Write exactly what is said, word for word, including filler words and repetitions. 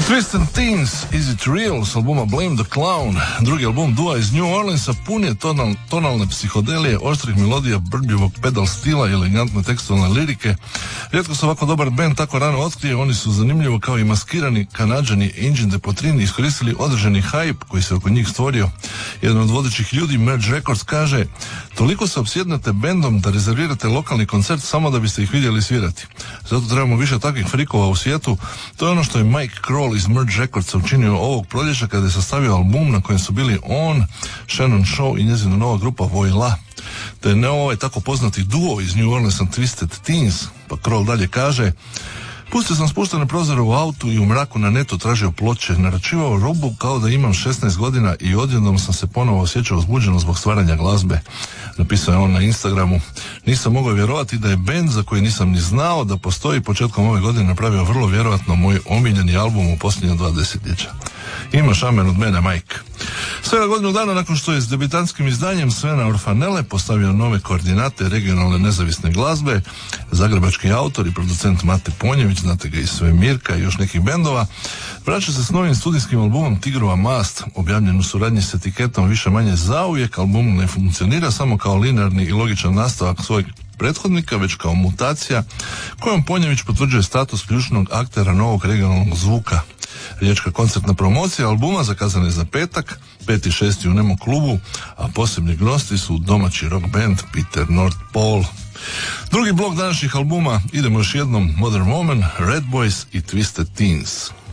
Twisted Teens, Is It Real s albuma Blame the Clown. Drugi album dua iz New Orleansa pun je tonal, tonalne psihodelije, oštrih melodija, brbljivog pedal stila i elegantne tekstualne lirike. Rijetko se ovako dobar band tako rano otkrije. Oni su zanimljivo kao i maskirani Kanađani Engine de Potrini iskoristili određeni hype koji se oko njih stvorio. Jedan od vodećih ljudi, Merge Records, kaže: toliko se opsjednete bendom da rezervirate lokalni koncert samo da biste ih vidjeli svirati. Zato trebamo više takvih frikova u svijetu. To je ono što je Mike Kroll iz Merge Recordsa učinio ovog proljeća kada je sastavio album na kojem su bili on, Shannon Shaw i njezina nova grupa Voila. Te ne ovaj tako poznati duo iz New Orleansa Twisted Teens. Pa Kroll dalje kaže: pustio sam spuštene prozore u autu i u mraku na netu tražio ploče, naračivao robu kao da imam šesnaest godina i odjednom sam se ponovo osjećao uzbuđeno zbog stvaranja glazbe. Napisao je on na Instagramu. Nisam mogao vjerovati da je band za koji nisam ni znao da postoji početkom ove godine napravio vrlo vjerojatno moj omiljeni album u posljednja dva desetljeća. Imaš amen od mene, Mike. Svega godinu dana nakon što je s debitantskim izdanjem Svena Orfanele postavio nove koordinate regionalne nezavisne glazbe, zagrebački autor i producent Mate Ponjević, znate ga iz Svemirka i još nekih bendova, vraća se s novim studijskim albumom Tigrova mast, objavljen u suradnji s etiketom Više manje zauvijek. Album ne funkcionira samo kao linearni i logičan nastavak svojeg prethodnika, već kao mutacija kojom Ponjević potvrđuje status ključnog aktera novog regionalnog zvuka. Riječka koncertna promocija albuma zakazana je za petak, peti šesti u Nemo klubu, a posebni gosti su domaći rock band Peter North Pole. Drugi blok današnjih albuma, idemo još jednom: Modern Woman, Red Boys i Twisted Teens.